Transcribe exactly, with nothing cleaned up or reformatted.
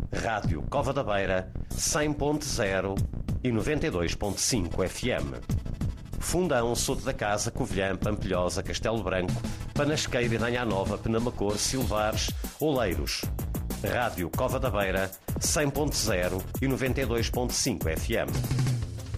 Rádio Cova da Beira, cem ponto zero e noventa e dois ponto cinco F M. Fundão, Soto da Casa, Covilhã, Pampilhosa, Castelo Branco, Panasqueira, Idanha Nova, Penamacor, Silvares, Oleiros. Rádio Cova da Beira, cem ponto zero e noventa e dois ponto cinco F M.